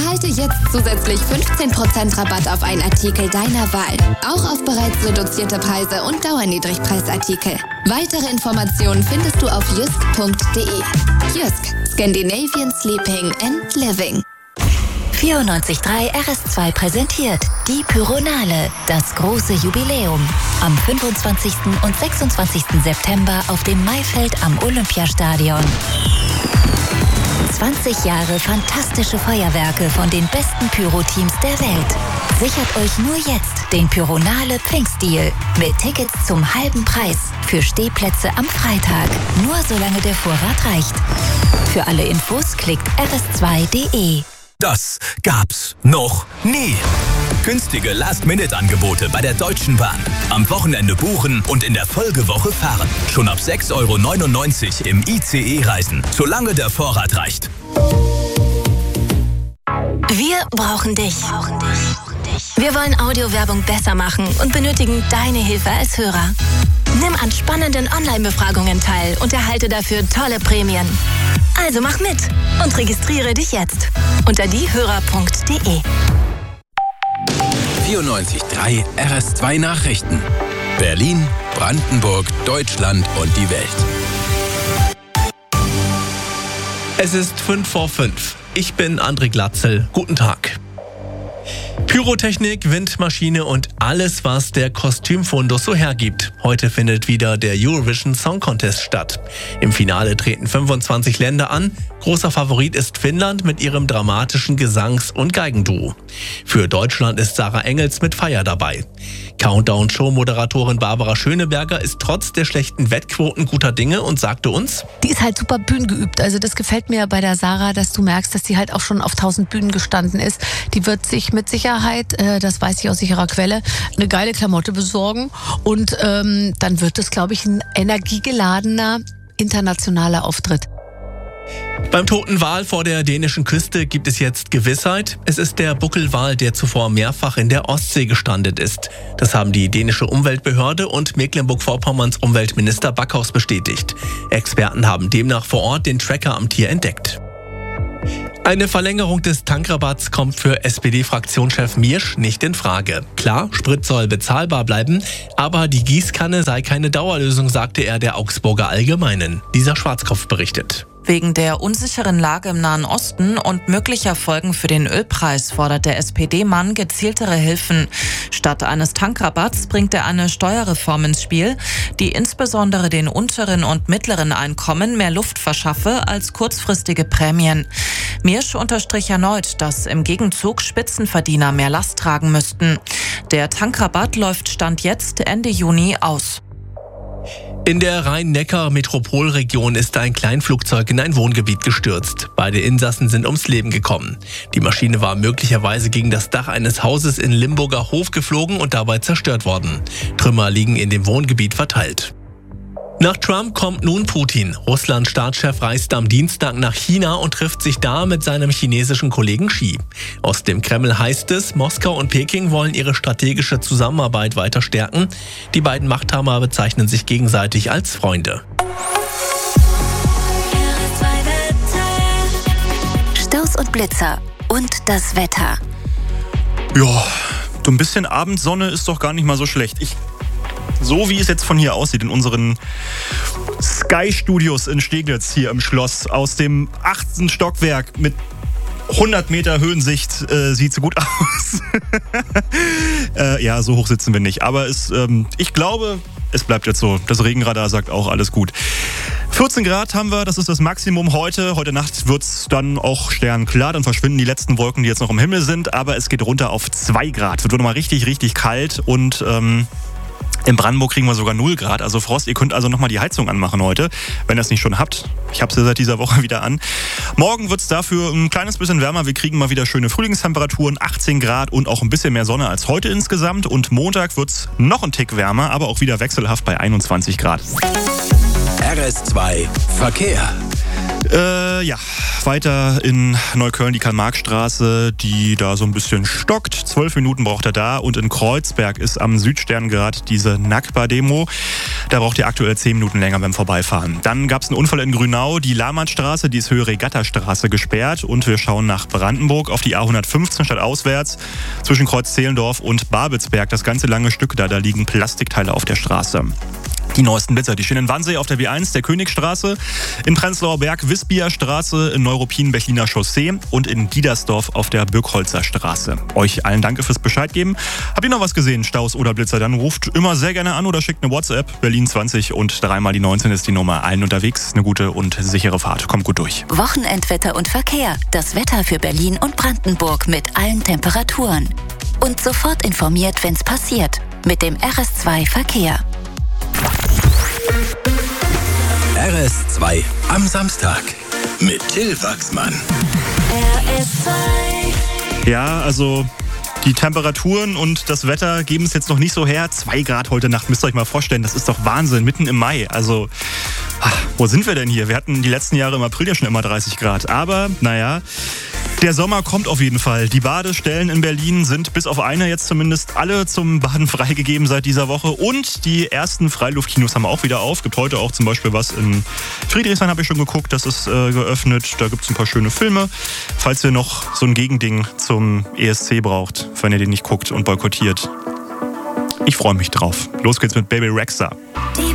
Erhalte jetzt zusätzlich 15% Rabatt auf einen Artikel deiner Wahl. Auch auf bereits reduzierte Preise und Dauerniedrigpreisartikel. Weitere Informationen findest du auf jysk.de. Jysk, Scandinavian Sleeping and Living. 94.3 RS2 präsentiert die Pyronale, das große Jubiläum. Am 25. und 26. September auf dem Maifeld am Olympiastadion. 20 Jahre fantastische Feuerwerke von den besten Pyro-Teams der Welt. Sichert euch nur jetzt den Pyronale Pfingstdeal mit Tickets zum halben Preis für Stehplätze am Freitag. Nur solange der Vorrat reicht. Für alle Infos klickt rs2.de. Das gab's noch nie. Günstige Last-Minute-Angebote bei der Deutschen Bahn. Am Wochenende buchen und in der Folgewoche fahren. Schon ab 6,99 € im ICE reisen, solange der Vorrat reicht. Wir brauchen dich. Wir wollen Audiowerbung besser machen und benötigen deine Hilfe als Hörer. Nimm an spannenden Online-Befragungen teil und erhalte dafür tolle Prämien. Also mach mit und registriere dich jetzt unter diehörer.de. 94.3 RS2 Nachrichten. Berlin, Brandenburg, Deutschland und die Welt. Es ist 5:05. Ich bin André Glatzel. Guten Tag. Pyrotechnik, Windmaschine und alles, was der Kostümfundus so hergibt. Heute findet wieder der Eurovision Song Contest statt. Im Finale treten 25 Länder an. Großer Favorit ist Finnland mit ihrem dramatischen Gesangs- und Geigenduo. Für Deutschland ist Sarah Engels mit Feier dabei. Countdown-Show-Moderatorin Barbara Schöneberger ist trotz der schlechten Wettquoten guter Dinge und sagte uns: Die ist halt super bühnengeübt. Also das gefällt mir bei der Sarah, dass du merkst, dass sie halt auch schon auf 1000 Bühnen gestanden ist. Die wird sich mit Sicherheit, das weiß ich aus sicherer Quelle, eine geile Klamotte besorgen. Und dann wird es, glaube ich, ein energiegeladener internationaler Auftritt. Beim toten Wal vor der dänischen Küste gibt es jetzt Gewissheit. Es ist der Buckelwal, der zuvor mehrfach in der Ostsee gestrandet ist. Das haben die dänische Umweltbehörde und Mecklenburg-Vorpommerns Umweltminister Backhaus bestätigt. Experten haben demnach vor Ort den Tracker am Tier entdeckt. Eine Verlängerung des Tankrabatts kommt für SPD-Fraktionschef Miersch nicht in Frage. Klar, Sprit soll bezahlbar bleiben, aber die Gießkanne sei keine Dauerlösung, sagte er der Augsburger Allgemeinen. Lisa Schwarzkopf berichtet. Wegen der unsicheren Lage im Nahen Osten und möglicher Folgen für den Ölpreis fordert der SPD-Mann gezieltere Hilfen. Statt eines Tankrabatts bringt er eine Steuerreform ins Spiel, die insbesondere den unteren und mittleren Einkommen mehr Luft verschaffe als kurzfristige Prämien. Miersch unterstrich erneut, dass im Gegenzug Spitzenverdiener mehr Last tragen müssten. Der Tankrabatt läuft Stand jetzt Ende Juni aus. In der Rhein-Neckar-Metropolregion ist ein Kleinflugzeug in ein Wohngebiet gestürzt. Beide Insassen sind ums Leben gekommen. Die Maschine war möglicherweise gegen das Dach eines Hauses in Limburger Hof geflogen und dabei zerstört worden. Trümmer liegen in dem Wohngebiet verteilt. Nach Trump kommt nun Putin. Russlands Staatschef reist am Dienstag nach China und trifft sich da mit seinem chinesischen Kollegen Xi. Aus dem Kreml heißt es, Moskau und Peking wollen ihre strategische Zusammenarbeit weiter stärken. Die beiden Machthaber bezeichnen sich gegenseitig als Freunde. Staus und Blitzer und das Wetter. Ja, so ein bisschen Abendsonne ist doch gar nicht mal so schlecht. So wie es jetzt von hier aussieht, in unseren Sky-Studios in Steglitz hier im Schloss, aus dem 8. Stockwerk mit 100 Meter Höhensicht, sieht so gut aus. Ja, so hoch sitzen wir nicht. Aber ich glaube, es bleibt jetzt so. Das Regenradar sagt auch, alles gut. 14 Grad haben wir, das ist das Maximum heute. Heute Nacht wird es dann auch sternklar. Dann verschwinden die letzten Wolken, die jetzt noch im Himmel sind. Aber es geht runter auf 2 Grad. Es wird nochmal richtig, richtig kalt. Und in Brandenburg kriegen wir sogar 0 Grad, also Frost. Ihr könnt also nochmal die Heizung anmachen heute, wenn ihr es nicht schon habt. Ich habe es ja seit dieser Woche wieder an. Morgen wird es dafür ein kleines bisschen wärmer. Wir kriegen mal wieder schöne Frühlingstemperaturen, 18 Grad und auch ein bisschen mehr Sonne als heute insgesamt. Und Montag wird es noch ein Tick wärmer, aber auch wieder wechselhaft bei 21 Grad. RS2 Verkehr. Weiter in Neukölln die Karl-Marx-Straße, die da so ein bisschen stockt. 12 Minuten braucht er da. Und in Kreuzberg ist am Südstern gerade diese Nakba-Demo. Da braucht ihr aktuell 10 Minuten länger beim Vorbeifahren. Dann gab es einen Unfall in Grünau. Die Lahmannstraße, die ist Höhe Regattastraße gesperrt. Und wir schauen nach Brandenburg auf die A115 statt auswärts zwischen Kreuz-Zehlendorf und Babelsberg. Das ganze lange Stück da liegen Plastikteile auf der Straße. Die neuesten Blitzer, die stehen in Wannsee auf der B1, der Königstraße, in Prenzlauer Berg, Wispia Straße, in Neuruppin, Berliner Chaussee und in Diedersdorf auf der Birkholzer Straße. Euch allen danke fürs Bescheid geben. Habt ihr noch was gesehen, Staus oder Blitzer? Dann ruft immer sehr gerne an oder schickt eine WhatsApp. Berlin 20 und 3 mal die 19 ist die Nummer. Allen unterwegs, eine gute und sichere Fahrt. Kommt gut durch. Wochenendwetter und Verkehr. Das Wetter für Berlin und Brandenburg mit allen Temperaturen. Und sofort informiert, wenn's passiert. Mit dem RS2 Verkehr. RS2 am Samstag mit Till Wachsmann. RS2. Ja, also die Temperaturen und das Wetter geben es jetzt noch nicht so her. 2 Grad heute Nacht, müsst ihr euch mal vorstellen. Das ist doch Wahnsinn, mitten im Mai. Also, wo sind wir denn hier? Wir hatten die letzten Jahre im April ja schon immer 30 Grad. Aber, naja, der Sommer kommt auf jeden Fall. Die Badestellen in Berlin sind bis auf eine jetzt zumindest alle zum Baden freigegeben seit dieser Woche. Und die ersten Freiluftkinos haben auch wieder auf. Gibt heute auch zum Beispiel was in Friedrichshain, habe ich schon geguckt. Das ist geöffnet. Da gibt es ein paar schöne Filme. Falls ihr noch so ein Gegending zum ESC braucht, wenn ihr den nicht guckt und boykottiert. Ich freue mich drauf. Los geht's mit Baby Rexha. Die